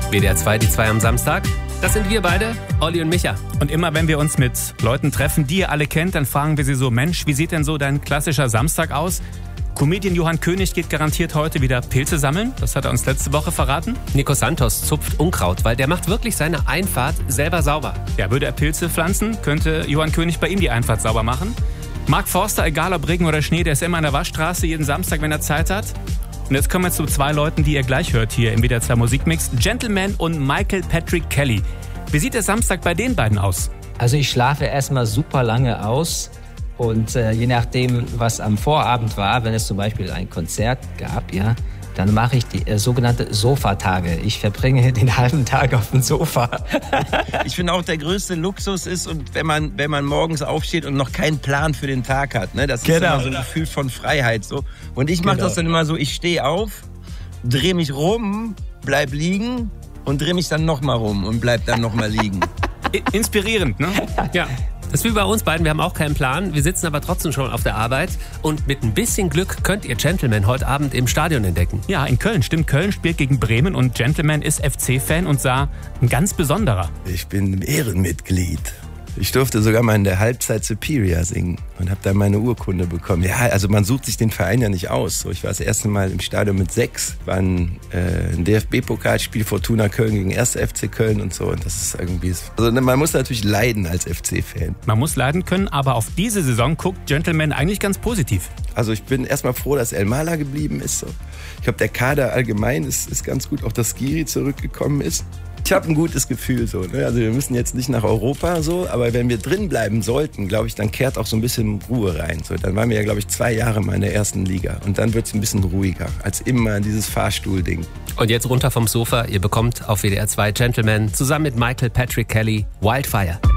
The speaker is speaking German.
WDR 2, die 2 am Samstag. Das sind wir beide, Olli und Micha. Und immer wenn wir uns mit Leuten treffen, die ihr alle kennt, dann fragen wir sie so, Mensch, wie sieht denn so dein klassischer Samstag aus? Comedian Johann König geht garantiert heute wieder Pilze sammeln. Das hat er uns letzte Woche verraten. Nico Santos zupft Unkraut, weil der macht wirklich seine Einfahrt selber sauber. Ja, würde er Pilze pflanzen, könnte Johann König bei ihm die Einfahrt sauber machen. Mark Forster, egal ob Regen oder Schnee, der ist immer an der Waschstraße jeden Samstag, wenn er Zeit hat. Und jetzt kommen wir zu 2 Leuten, die ihr gleich hört hier im WDR 2 Musikmix. Gentleman und Michael Patrick Kelly. Wie sieht der Samstag bei den beiden aus? Also ich schlafe erstmal super lange aus und je nachdem, was am Vorabend war, wenn es zum Beispiel ein Konzert gab, ja, dann mache ich die sogenannte Sofatage. Ich verbringe den halben Tag auf dem Sofa. Ich finde auch, der größte Luxus ist, und wenn man morgens aufsteht und noch keinen Plan für den Tag hat, ne, das ist immer so ein Gefühl von Freiheit. So. Und ich mache das dann immer so, ich stehe auf, drehe mich rum, bleib liegen und drehe mich dann nochmal rum und bleib dann nochmal liegen. Inspirierend, ne? Ja. Das ist wie bei uns beiden, wir haben auch keinen Plan, wir sitzen aber trotzdem schon auf der Arbeit und mit ein bisschen Glück könnt ihr Gentleman heute Abend im Stadion entdecken. Ja, in Köln, stimmt. Köln spielt gegen Bremen und Gentleman ist FC-Fan und sah ein ganz besonderer. Ich bin Ehrenmitglied. Ich durfte sogar mal in der Halbzeit Superior singen und habe dann meine Urkunde bekommen. Ja, also man sucht sich den Verein ja nicht aus. So, ich war das erste Mal im Stadion mit 6, war ein DFB-Pokalspiel Fortuna Köln gegen 1. FC Köln und so. Und das ist irgendwie, also man muss natürlich leiden als FC-Fan. Man muss leiden können, aber auf diese Saison guckt Gentleman eigentlich ganz positiv. Also ich bin erstmal froh, dass El Mala geblieben ist. So. Ich glaube, der Kader allgemein ist ganz gut, auch dass Skiri zurückgekommen ist. Ich habe ein gutes Gefühl so, ne? Also wir müssen jetzt nicht nach Europa so, aber wenn wir drin bleiben sollten, glaube ich, dann kehrt auch so ein bisschen Ruhe rein. So, dann waren wir ja, glaube ich, 2 Jahre mal in der ersten Liga und dann wird es ein bisschen ruhiger als immer dieses Fahrstuhlding. Und jetzt runter vom Sofa, ihr bekommt auf WDR 2 Gentleman zusammen mit Michael Patrick Kelly Wildfire.